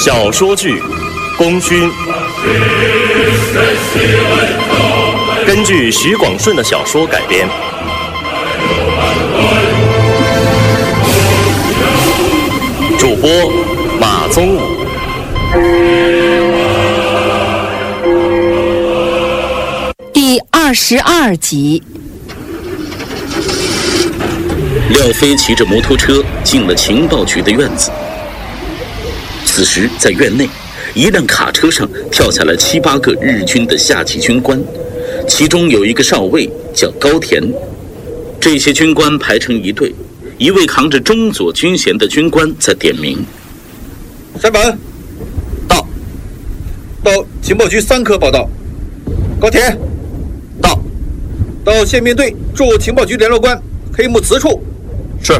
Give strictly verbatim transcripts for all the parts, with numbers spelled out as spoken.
小说剧《功勋》，根据徐广顺的小说改编。主播马宗武。 第二十二集。 廖飞骑着摩托车进了情报局的院子。此时在院内，一辆卡车上跳下来七八个日军的下级军官，其中有一个少尉叫高田。这些军官排成一队，一位扛着中佐军衔的军官在点名： 山本到，到情报局三科报道。高田到，到宪兵队驻情报局联络官黑木慈处。 是。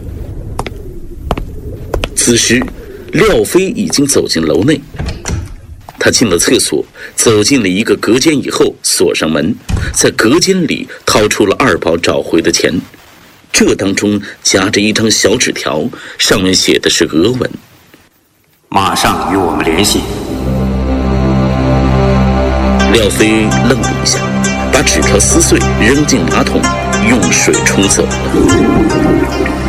此时廖飞已经走进楼内，他进了厕所，走进了一个隔间以后锁上门，在隔间里掏出了二宝找回的钱，这当中夹着一张小纸条，上面写的是俄文： 马上与我们联系。 廖飞愣了一下，把纸条撕碎扔进马桶，用水冲走了。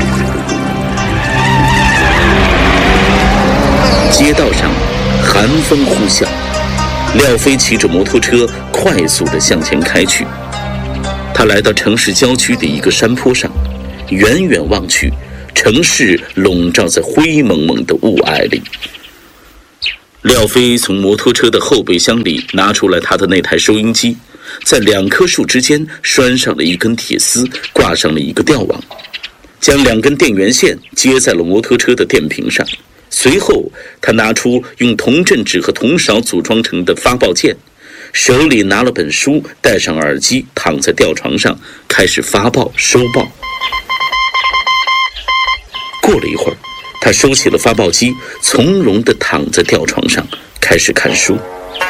街道上寒风呼啸，廖飞骑着摩托车快速地向前开去。他来到城市郊区的一个山坡上，远远望去，城市笼罩在灰蒙蒙的雾霭里。廖飞从摩托车的后备箱里拿出来他的那台收音机，在两棵树之间拴上了一根铁丝，挂上了一个吊网，将两根电源线接在了摩托车的电瓶上。随后他拿出用铜镇纸和铜勺组装成的发报键，手里拿了本书，戴上耳机，躺在吊床上开始发报收报。过了一会儿，他收起了发报机，从容地躺在吊床上开始看书。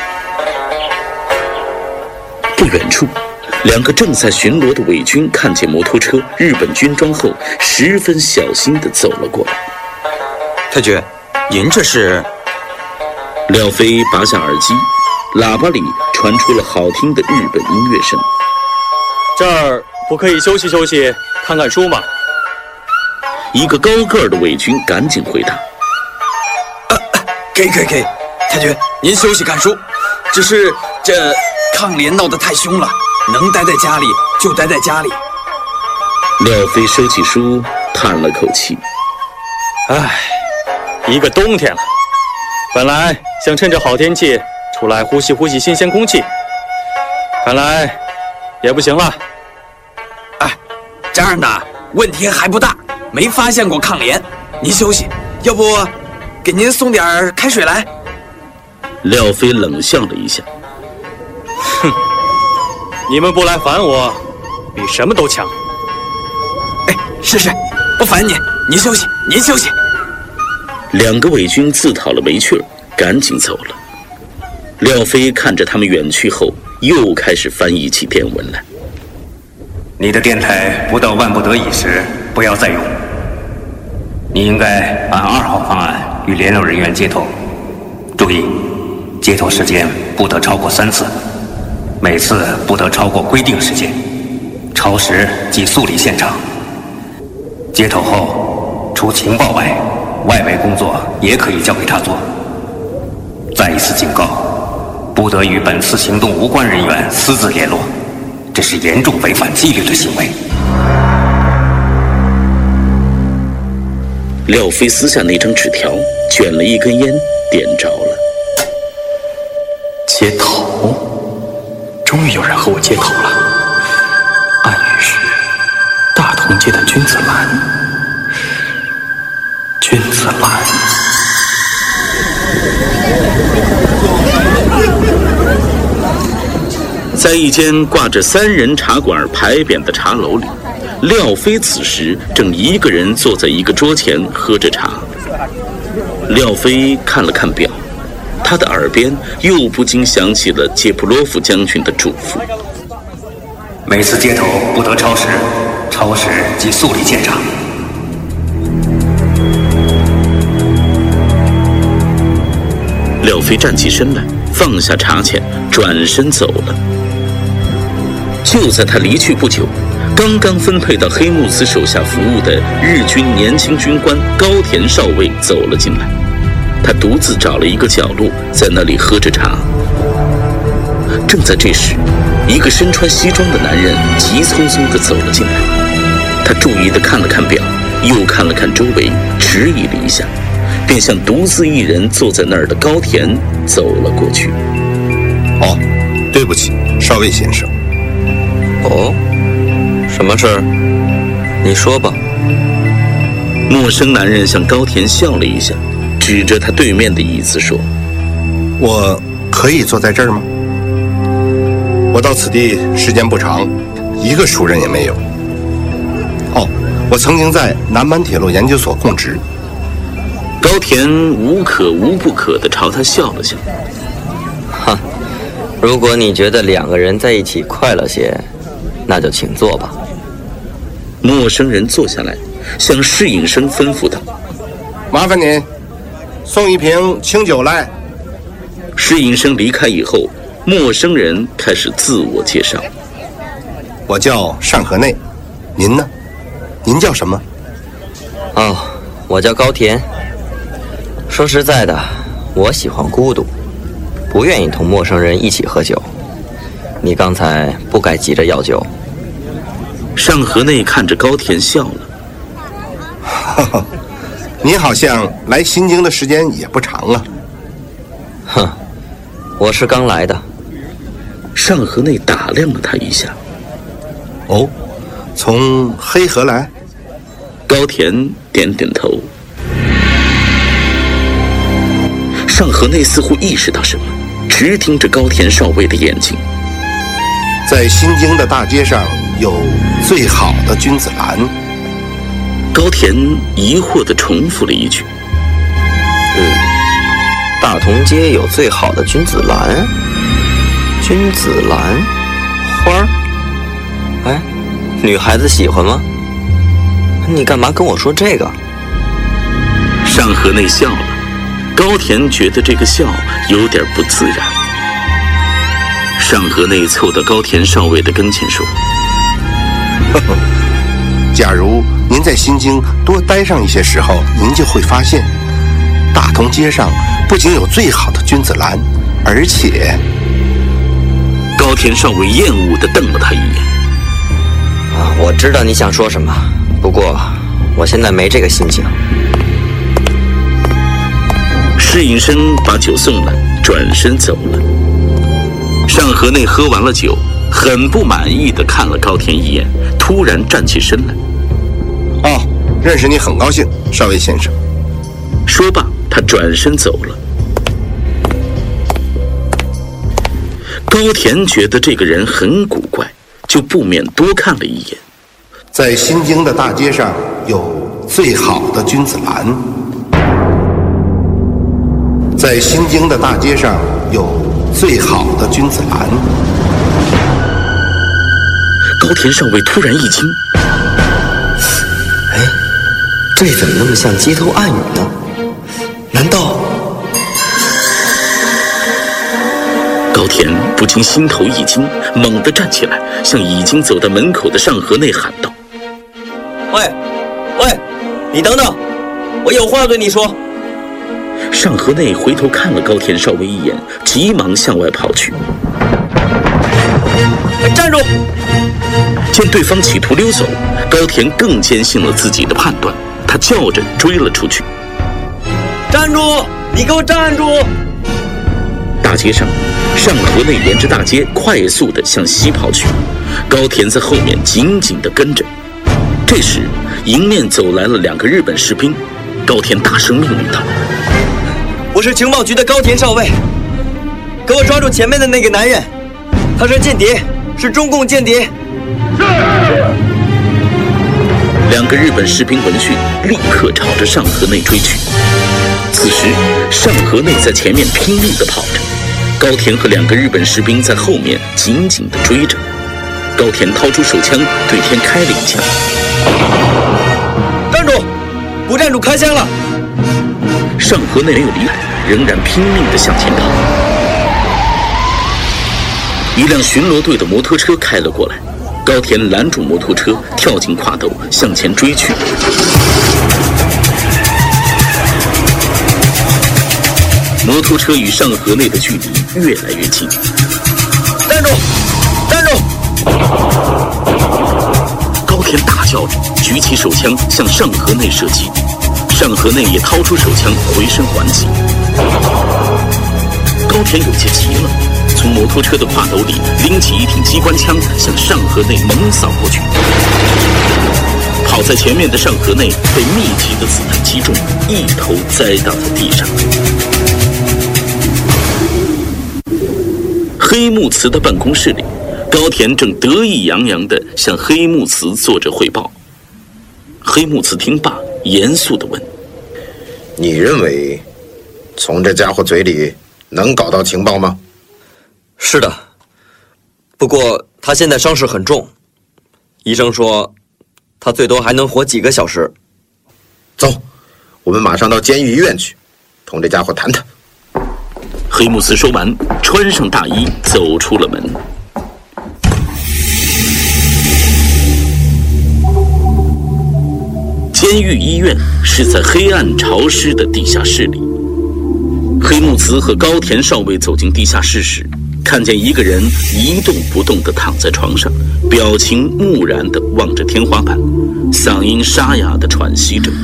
不远处，两个正在巡逻的伪军看见摩托车、日本军装后，十分小心地走了过来。 太君，您这是？ 廖飞拔下耳机，喇叭里传出了好听的日本音乐声。 这儿不可以休息休息，看看书吗？ 一个高个儿的伪军赶紧回答： 啊，可以可以可以，太君，您休息看书。只是这抗联闹得太凶了，能待在家里就待在家里。 廖飞收起书，叹了口气： 唉，一个冬天了，本来想趁着好天气出来呼吸呼吸新鲜空气，看来也不行了。 哎，这样的问题还不大，没发现过抗联。您休息，要不给您送点开水来？ 廖飞冷笑了一下： 哼，你们不来烦我，比什么都强。 哎，是是，不烦您，您休息，您休息。 两个伪军自讨了没趣儿，赶紧走了。廖飞看着他们远去后，又开始翻译起电文来。 你的电台不到万不得已时不要再用，你应该按二号方案与联络人员接头，注意接头时间不得超过三次，每次不得超过规定时间，超时即速离现场。接头后除情报外，外围工作也可以交给他做。再一次警告，不得与本次行动无关人员私自联络，这是严重违反纪律的行为。 廖飞撕下那张纸条，卷了一根烟，点着了。 接头，终于有人和我接头了。暗语是大同街的君子兰，君子兰。 在一间挂着三人茶馆牌匾的茶楼里，廖飞此时正一个人坐在一个桌前喝着茶。廖飞看了看表，他的耳边又不禁响起了杰普洛夫将军的嘱咐： 每次接头不得超时，超时即速离现场。 廖飞站起身来，放下茶钱，转身走了。就在他离去不久，刚刚分配到黑木子手下服务的日军年轻军官高田少尉走了进来。他独自找了一个角落，在那里喝着茶。正在这时，一个身穿西装的男人急匆匆地走了进来。他注意地看了看表，又看了看周围，迟疑了一下，便向独自一人坐在那儿的高田走了过去。 哦，对不起，少尉先生。 哦，什么事儿？你说吧。 陌生男人向高田笑了一下，指着他对面的椅子说：“ 我可以坐在这儿吗？我到此地时间不长，一个熟人也没有。哦，我曾经在南满铁路研究所供职。” 高田无可无不可地朝他笑了笑。 哈，如果你觉得两个人在一起快乐些，那就请坐吧。 陌生人坐下来，向侍应生吩咐道：“ 麻烦您送一瓶清酒来。” 侍应生离开以后，陌生人开始自我介绍：“ 我叫上河内，您呢？您叫什么？”“ 哦，我叫高田。说实在的，我喜欢孤独，不愿意同陌生人一起喝酒。你刚才不该急着要酒。” 上河内看着高田笑了：“ 哈哈，你好像来新京的时间也不长啊。”“ 哼，我是刚来的。” 上河内打量了他一下。 “哦，从黑河来？” 高田点点头。上河内似乎意识到什么，直盯着高田少尉的眼睛。 “在新京的大街上有最好的君子兰。” 高田疑惑地重复了一句：“ 嗯，大同街有最好的君子兰？君子兰花儿？哎，女孩子喜欢吗？你干嘛跟我说这个？” 上河内笑了，高田觉得这个笑有点不自然。上河内凑到高田少尉的跟前说：“ 呵呵，假如您在新京多待上一些时候，您就会发现，大同街上不仅有最好的君子兰，而且……” 高田少尉厌恶地瞪了他一眼。 “啊，我知道你想说什么，不过我现在没这个心情。” 侍应生把酒送来，转身走了。上河内喝完了酒，很不满意地看了高田一眼，突然站起身来：“ 哦，认识你很高兴，少尉先生。” 说罢，他转身走了。高田觉得这个人很古怪，就不免多看了一眼。 “在新京的大街上有最好的君子兰。在新京的大街上有最好的君子兰。” 高田少尉突然一惊：“ 哎，这怎么那么像街头暗语呢？难道……” 高田不禁心头一惊，猛地站起来，向已经走到门口的上河内喊道：“ 喂，喂，你等等，我有话对你说。” 上河内回头看了高田少尉一眼，急忙向外跑去。 “站住！” 见对方企图溜走，高田更坚信了自己的判断，他叫着追了出去。 “站住！你给我站住！” 大街上，上河内沿着大街快速地向西跑去，高田在后面紧紧地跟着。这时，迎面走来了两个日本士兵，高田大声命令道：“ 我是情报局的高田少尉，给我抓住前面的那个男人，他是间谍，是中共间谍。”是。 两个日本士兵闻讯，立刻朝着上河内追去。此时，上河内在前面拼命地跑着，高田和两个日本士兵在后面紧紧地追着。高田掏出手枪，对天开了一枪。 “站住！不站住，开枪了！” 上河内没有理睬， 仍然拼命地向前跑。一辆巡逻队的摩托车开了过来，高田拦住摩托车，跳进跨斗，向前追去。摩托车与上河内的距离越来越近。 站住！站住！ 高田大叫着，举起手枪向上河内射击。上河内也掏出手枪，回身还击。高田有些急了，从摩托车的跨斗里拎起一挺机关枪，向上河内猛扫过去。跑在前面的上河内被密集的子弹击中，一头栽倒在地上。黑木慈的办公室里，高田正得意洋洋地向黑木慈做着汇报。黑木慈听罢，严肃地问：“ 你认为，从这家伙嘴里能搞到情报吗？”“ 是的，不过他现在伤势很重，医生说他最多还能活几个小时。”“ 走，我们马上到监狱医院去，同这家伙谈谈。” 黑木慈说完，穿上大衣，走出了门。监狱医院是在黑暗潮湿的地下室里。黑木慈和高田少尉走进地下室时，看见一个人一动不动地躺在床上，表情木然地望着天花板，嗓音沙哑地喘息着。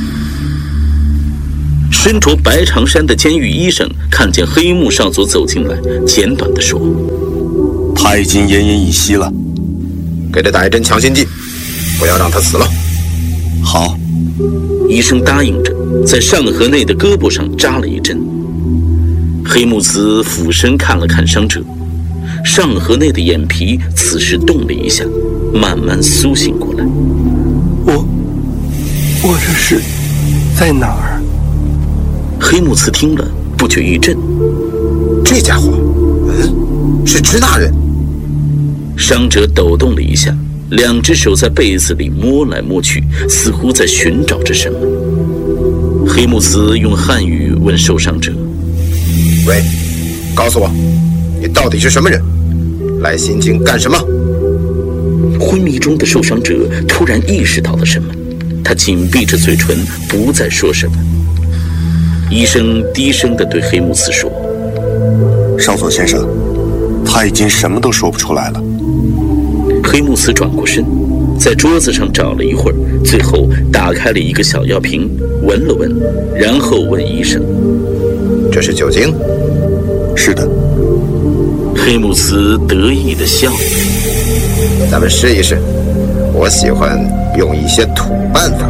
身着白长衫的监狱医生看见黑木少佐走进来，简短地说：“ 他已经奄奄一息了， 给他打一针强心剂，不要让他死了。”“ 好。” 医生答应着，在上河内的胳膊上扎了一针。黑木慈俯身看了看伤者，上河内的眼皮此时动了一下，慢慢苏醒过来。 “我，我这是在哪儿？” 黑木慈听了，不觉一震。 这家伙，嗯，是支那人。 伤者抖动了一下，两只手在被子里摸来摸去，似乎在寻找着什么。黑木慈用汉语问受伤者：“ 喂，告诉我，你到底是什么人？来新京干什么？” 昏迷中的受伤者突然意识到了什么，他紧闭着嘴唇，不再说什么。医生低声地对黑木慈说：“ 少佐先生，他已经什么都说不出来了。” 黑木慈转过身，在桌子上找了一会儿，最后打开了一个小药瓶，闻了闻，然后问医生：“ 这是酒精？”“ 是的。” 黑木慈得意地笑了。 “咱们试一试，我喜欢用一些土办法。”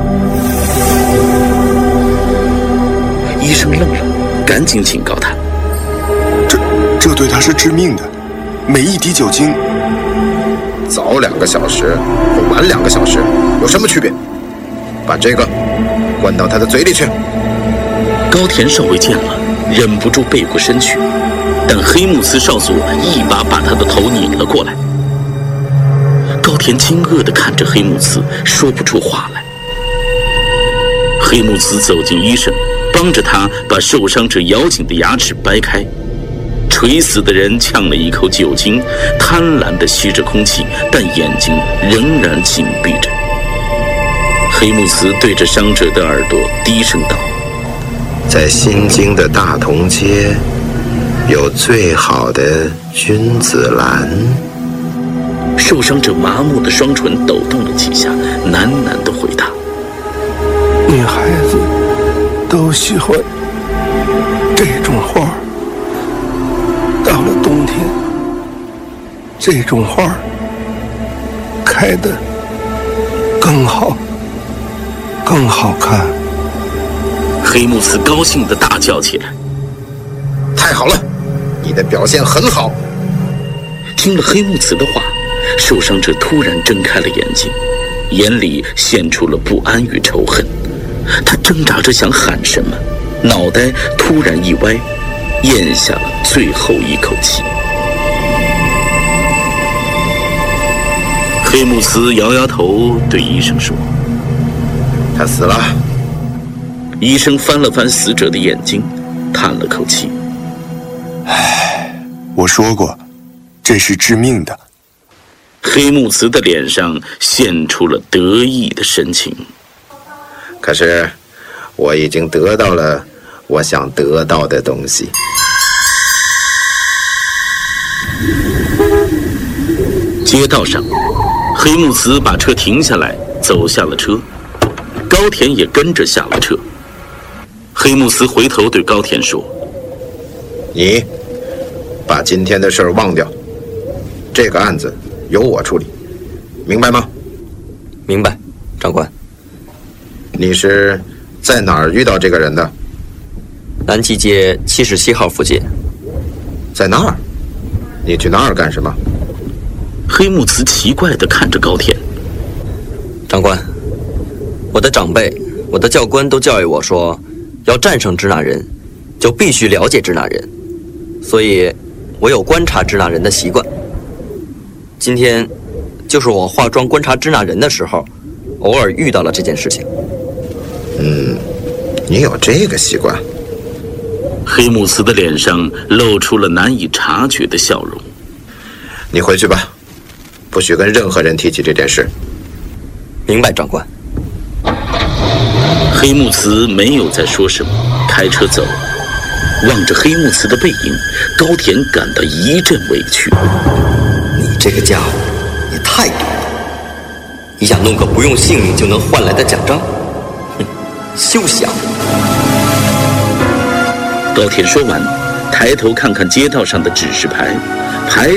医生愣了，赶紧警告他：“ 这这对他是致命的，每一滴酒精。”“ 早两个小时和晚两个小时有什么区别？把这个灌到他的嘴里去。” 高田少尉见了，忍不住背过身去，但黑木慈少佐一把把他的头拧了过来。高田惊愕地看着黑木慈，说不出话来。黑木慈走进医生，帮着他把受伤者咬紧的牙齿掰开。垂死的人呛了一口酒精，贪婪地吸着空气，但眼睛仍然紧闭着。黑木慈对着伤者的耳朵低声道：“ 在新京的大同街，有最好的君子兰。” 受伤者麻木的双唇抖动了几下，喃喃地回答：“ 女孩子都喜欢这种花，到了冬天，这种花开得更好，更好看。” 黑木慈高兴地大叫起来：“ 太好了，你的表现很好！” 听了黑木慈的话，受伤者突然睁开了眼睛，眼里现出了不安与仇恨。他挣扎着想喊什么，脑袋突然一歪，咽下了最后一口气。黑木慈摇摇头，对医生说：“ 他死了。” 医生翻了翻死者的眼睛， 叹了口气。 唉，我说过，这是致命的。 黑木慈的脸上现出了得意的神情。 可是，我已经得到了我想得到的东西。 街道上，黑木慈把车停下来，走下了车。高田也跟着下了车。黑木慈回头对高田说：“ 你把今天的事儿忘掉，这个案子由我处理，明白吗？”“ 明白，长官。”“ 你是在哪儿遇到这个人的？”“ 南纪街七十七号附近。”“ 在那儿？你去那儿干什么？” 黑木慈奇怪地看着高田。 “长官，我的长辈，我的教官都教育我说，要战胜支那人，就必须了解支那人，所以我有观察支那人的习惯。今天，就是我化妆观察支那人的时候，偶尔遇到了这件事情。”“ 嗯，你有这个习惯？” 黑木慈的脸上露出了难以察觉的笑容。 “你回去吧，不许跟任何人提起这件事。”“ 明白，长官。” 黑木慈没有再说什么，开车走。望着黑木慈的背影，高田感到一阵委屈。 “你这个家伙也太毒了！你想弄个不用性命就能换来的奖章？哼，休想！” 高田说完，抬头看看街道上的指示牌，牌